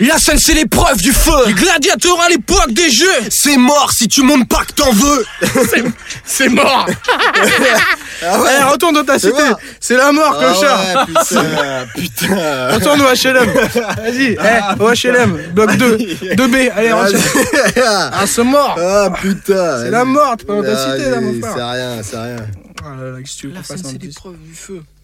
La scène, c'est l'épreuve du feu. Les gladiateurs à l'époque des jeux. C'est mort si tu montes pas que t'en veux. C'est mort. Ah ouais. Allez, retourne dans ta cité. C'est la mort, clochard. Ouais, putain. Retourne au HLM. Vas-y, au HLM, bloc 2, 2B. Allez, retourne. Ah, c'est mort. Ah putain. C'est la mort, t'es pas dans ta cité, là, mon frère. C'est rien. Ah là là, qu'est-ce que tu veux qu'on fasse en c'est plus ? l'épreuve du feu.